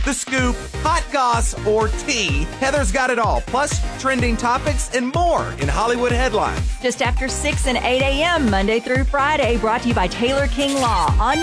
the scoop, hot goss, or tea, Heather's got it all. Plus, trending topics and more in Hollywood Headlines. Just after 6 and 8 a.m. Monday through Friday, brought to you by Taylor King Law on your